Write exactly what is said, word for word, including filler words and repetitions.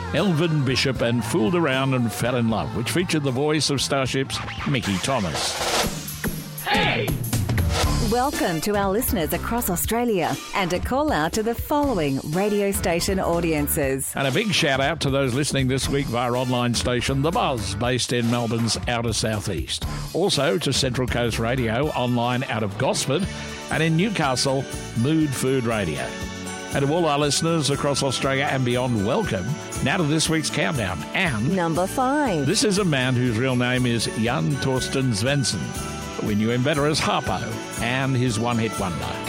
Elvin Bishop and Fooled Around and Fell in Love, which featured the voice of Starship's Mickey Thomas. Hey! Welcome to our listeners across Australia and a call out to the following radio station audiences. And a big shout out to those listening this week via online station The Buzz, based in Melbourne's outer southeast. Also to Central Coast Radio, online out of Gosford, and in Newcastle, Mood Food Radio. And to all our listeners across Australia and beyond, welcome. Now to this week's countdown. And number five. This is a man whose real name is Jan Torsten Svensson. We knew him better as Harpo and his one-hit wonder.